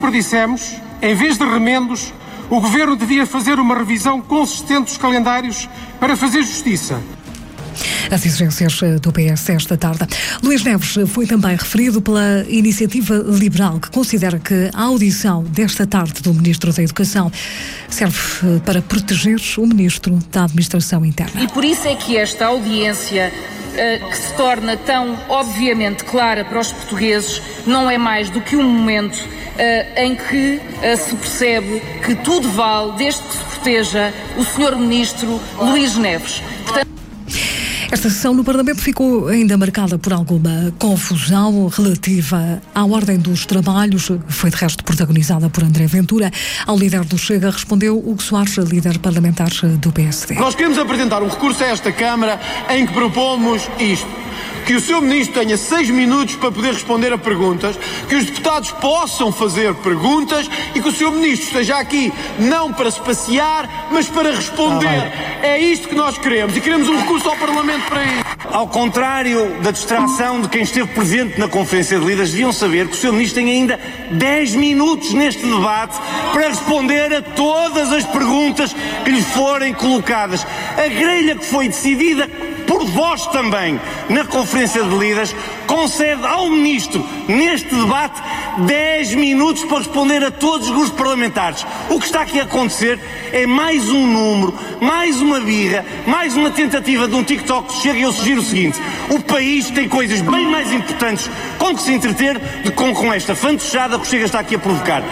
Dissemos, em vez de remendos, o Governo devia fazer uma revisão consistente dos calendários para fazer justiça. As exigências do PS esta tarde. Luís Neves foi também referido pela Iniciativa Liberal, que considera que a audição desta tarde do Ministro da Educação serve para proteger o Ministro da Administração Interna. E por isso é que esta audiência, que se torna tão obviamente clara para os portugueses, não é mais do que um momento em que se percebe que tudo vale desde que se proteja o Sr. Ministro Luís Neves. Esta sessão no Parlamento ficou ainda marcada por alguma confusão relativa à ordem dos trabalhos, foi de resto protagonizada por André Ventura. Ao líder do Chega respondeu Hugo Soares, líder parlamentar do PSD. Nós queremos apresentar um recurso a esta Câmara em que propomos isto: que o Sr. Ministro tenha 6 minutos para poder responder a perguntas, que os deputados possam fazer perguntas e que o Sr. Ministro esteja aqui não para se passear, mas para responder. É isto que nós queremos e queremos um recurso ao Parlamento para isso. Ao contrário da distração de quem esteve presente na Conferência de Líderes, deviam saber que o Sr. Ministro tem ainda 10 minutos neste debate para responder a todas as perguntas que lhe forem colocadas. A grelha que foi decidida por vós também na Conferência de Líderes concede ao Ministro, neste debate, 10 minutos para responder a todos os grupos parlamentares. O que está aqui a acontecer é mais um número, mais uma birra, mais uma tentativa de um TikTok que chega e eu sugiro o seguinte: o país tem coisas bem mais importantes com que se entreter do que com esta fantochada que o Chega está aqui a provocar.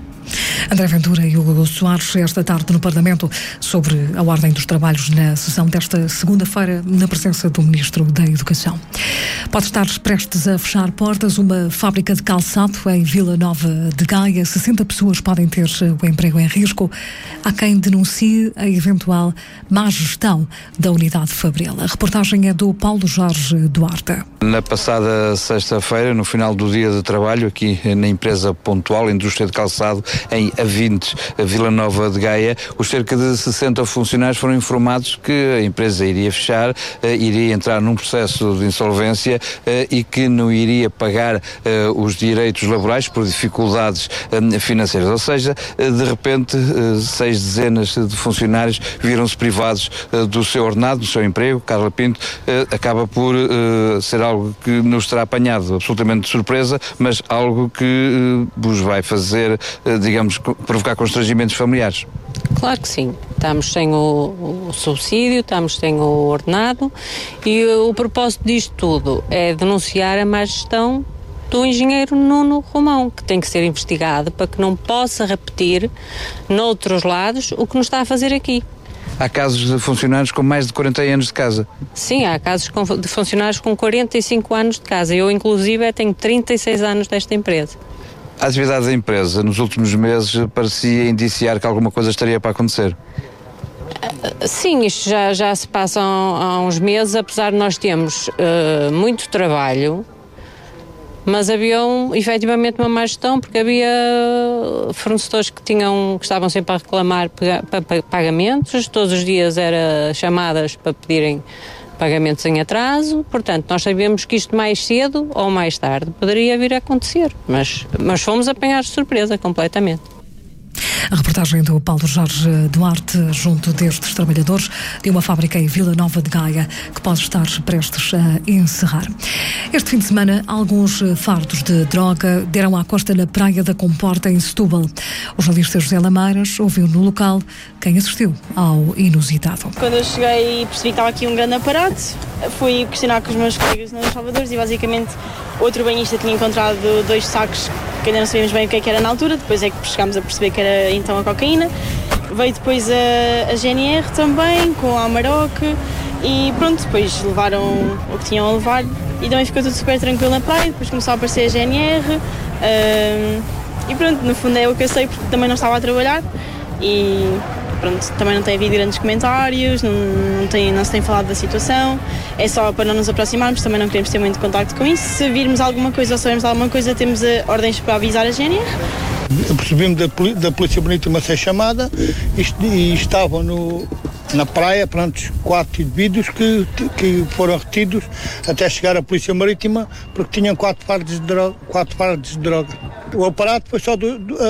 André Ventura e Hugo Soares esta tarde no Parlamento sobre a ordem dos trabalhos na sessão desta segunda-feira na presença do Ministro da Educação. Pode estar prestes a fechar portas uma fábrica de calçado em Vila Nova de Gaia. 60 pessoas podem ter o emprego em risco. Há quem denuncie a eventual má gestão da unidade fabril. A reportagem é do Paulo Jorge Duarte. Na passada sexta-feira, no final do dia de trabalho, aqui na empresa Pontual, Indústria de Calçado, em Avintes, Vila Nova de Gaia, os cerca de 60 funcionários foram informados que a empresa iria fechar, iria entrar num processo de insolvência e que não iria pagar os direitos laborais por dificuldades financeiras. Ou seja, de repente, 6 dezenas de funcionários viram-se privados do seu ordenado, do seu emprego. Carla Pinto, acaba por ser algo que nos terá apanhado absolutamente de surpresa, mas algo que vos vai fazer, digamos, provocar constrangimentos familiares. Claro que sim. Estamos sem o subsídio, estamos sem o ordenado e o propósito disto tudo é denunciar a má gestão do engenheiro Nuno Romão, que tem que ser investigado para que não possa repetir noutros lados o que nos está a fazer aqui. Há casos de funcionários com mais de 40 anos de casa? Sim, há casos de funcionários com 45 anos de casa. Eu, inclusive, tenho 36 anos desta empresa. A atividade da empresa, nos últimos meses, parecia indiciar que alguma coisa estaria para acontecer? Sim, isto já se passa há uns meses, apesar de nós termos muito trabalho, mas havia efetivamente uma má gestão, porque havia fornecedores que estavam sempre a reclamar pagamentos, todos os dias eram chamadas para pedirem pagamentos em atraso. Portanto, nós sabíamos que isto mais cedo ou mais tarde poderia vir a acontecer, mas fomos apanhados de surpresa completamente. A reportagem do Paulo Jorge Duarte, junto destes trabalhadores de uma fábrica em Vila Nova de Gaia, que pode estar prestes a encerrar. Este fim de semana, alguns fardos de droga deram à costa na Praia da Comporta, em Setúbal. O jornalista José Lameiras ouviu no local quem assistiu ao inusitado. Quando eu cheguei e percebi que estava aqui um grande aparato, fui questionar com os meus colegas nos Salvadores e basicamente outro banhista tinha encontrado 2 sacos que ainda não sabíamos bem o que era na altura, depois é que chegámos a perceber que era então a cocaína. Veio depois a GNR também, com a Amarok, e pronto, depois levaram o que tinham a levar e também ficou tudo super tranquilo na praia. Depois começou a aparecer a GNR e pronto, no fundo é o que eu sei, porque também não estava a trabalhar e pronto, também não tem havido grandes comentários, não se tem falado da situação, é só para não nos aproximarmos, também não queremos ter muito contacto com isso. Se virmos alguma coisa ou sabermos alguma coisa, temos ordens para avisar a GNR. Percebemos da Polícia Marítima ser chamada e estavam na praia, pronto, 4 indivíduos que foram retidos até chegar à Polícia Marítima porque tinham 4 fardos de droga. O aparato foi só